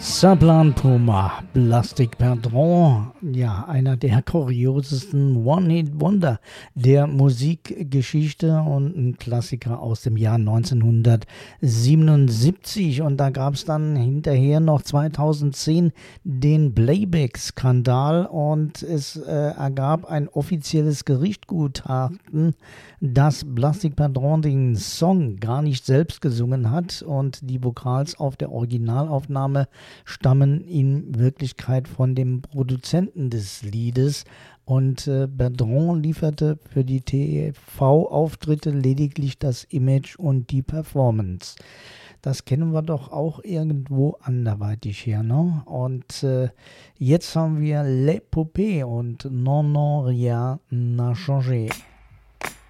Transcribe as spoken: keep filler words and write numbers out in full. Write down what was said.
Saplan Puma, Plastic Perdron, ja, einer der kuriosesten One-Hit-Wonder der Musikgeschichte und ein Klassiker aus dem Jahr neunzehnhundertsiebenundsiebzig. Und da gab es dann hinterher noch zweitausendzehn den Playback-Skandal und es äh, ergab ein offizielles Gerichtsgutachten, dass Plastic Perdron den Song gar nicht selbst gesungen hat und die Vokals auf der Originalaufnahme stammen in Wirklichkeit von dem Produzenten des Liedes und äh, Perdron lieferte für die T V-Auftritte lediglich das Image und die Performance. Das kennen wir doch auch irgendwo anderweitig her, ne? Und äh, jetzt haben wir Les Poupées und Non Non Rien n'a changé.